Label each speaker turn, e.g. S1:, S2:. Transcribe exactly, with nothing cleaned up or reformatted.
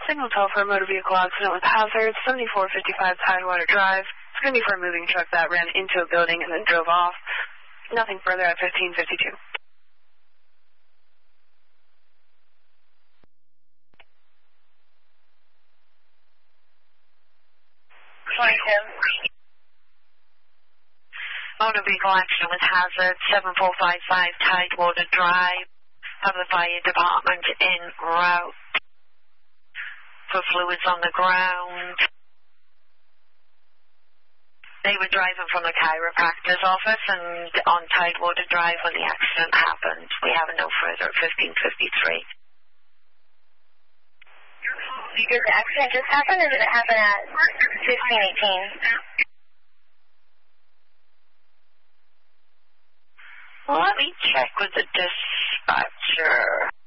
S1: Signal twelve for a motor vehicle accident with hazard, seventy-four fifty-five Tidewater Drive. It's going to be for a moving truck that ran into a building and then drove off. Nothing further at fifteen fifty-two.
S2: twenty-two.
S3: Motor vehicle accident with hazard, seven four five five Tidewater Drive. Have the fire department en route for fluids on the ground. They were driving from the chiropractor's office and on Tidewater Drive when the accident happened. We have no further at fifteen fifty-three.
S2: Did the accident just happen or did it happen at fifteen eighteen?
S3: Well, let me check with the dispatcher.